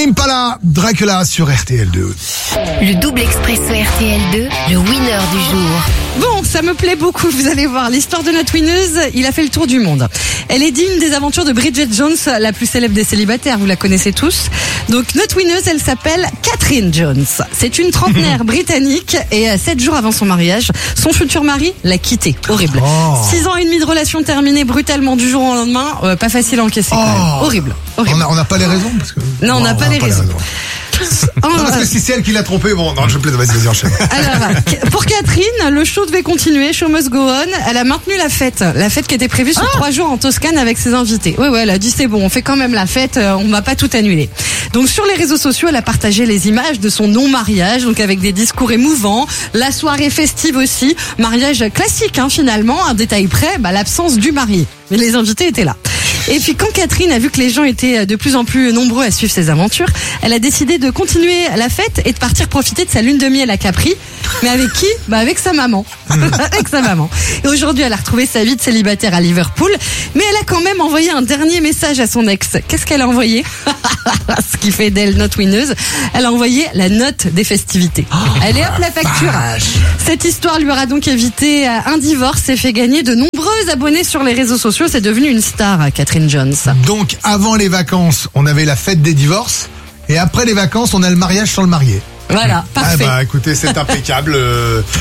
Impala, Dracula sur RTL2. Le double expresso RTL2, le winner du jour. Bon, ça me plaît beaucoup, vous allez voir. L'histoire de notre winneuse, il a fait le tour du monde. Elle est digne des aventures de Bridget Jones, la plus célèbre des célibataires, vous la connaissez tous. Donc notre winneuse, elle s'appelle Catherine Jones. C'est une trentenaire britannique et 7 jours avant son mariage, son futur mari l'a quittée. Horrible. 6 ans et demi de relation terminée brutalement du jour au lendemain, pas facile à encaisser quand même. Horrible. On n'a pas les raisons parce que... Non, on n'a pas les raisons. Non, parce que si c'est elle qui l'a trompé, bon, non, je plaide, vas-y, enchaîne. Alors, pour Catherine, le show devait continuer, show must go on. Elle a maintenu la fête qui était prévue sur 3 jours en Toscane avec ses invités. Ouais, elle a dit c'est bon, on fait quand même la fête, on va pas tout annuler. Donc sur les réseaux sociaux, elle a partagé les images de son non-mariage, donc avec des discours émouvants, la soirée festive aussi, mariage classique finalement, un détail près, l'absence du mari. Mais les invités étaient là. Et puis quand Catherine a vu que les gens étaient de plus en plus nombreux à suivre ses aventures, elle a décidé de continuer la fête et de partir profiter de sa lune de miel à Capri. Mais avec qui ? Avec sa maman. Avec sa maman. Et aujourd'hui, elle a retrouvé sa vie de célibataire à Liverpool. Mais elle a quand même envoyé un dernier message à son ex. Qu'est-ce qu'elle a envoyé ? Ce qui fait d'elle notre winneuse. Elle a envoyé la note des festivités. Allez hop, la facture. Cette histoire lui aura donc évité un divorce et fait gagner de nombreux abonnés sur les réseaux sociaux. C'est devenu une star, Catherine Jones. Donc, avant les vacances, on avait la fête des divorces. Et après les vacances, on a le mariage sans le marié. Voilà, parfait. Écoutez, c'est impeccable. Jérém ?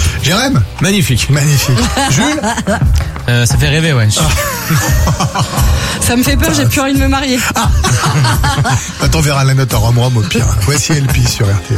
Magnifique. Jules ? Ça fait rêver, ouais. Ça me fait peur, j'ai plus envie de me marier. T'enverras la note en rome au pire. Voici LP sur RTL.